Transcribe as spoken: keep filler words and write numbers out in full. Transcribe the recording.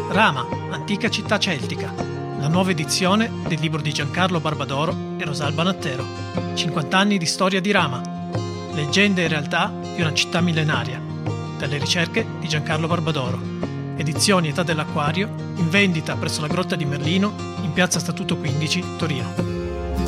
Rama, antica città celtica. La nuova edizione del libro di Giancarlo Barbadoro e Rosalba Nattero. cinquanta anni di storia di Rama. Leggende e realtà di una città millenaria. Dalle ricerche di Giancarlo Barbadoro. Edizioni Età dell'Acquario, in vendita presso la Grotta di Merlino, in piazza Statuto quindici, Torino.